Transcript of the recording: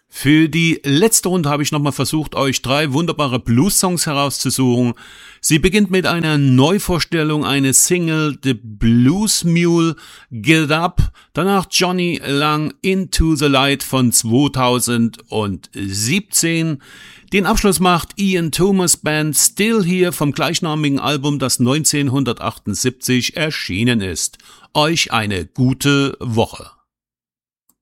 Für die letzte Runde habe ich nochmal versucht, euch 3 wunderbare Blues-Songs herauszusuchen. Sie beginnt mit einer Neuvorstellung eines Single, The Blues Mule, Get Up, danach Johnny Lang, Into the Light von 2017. Den Abschluss macht Ian Thomas Band Still Here vom gleichnamigen Album, das 1978 erschienen ist. Euch eine gute Woche.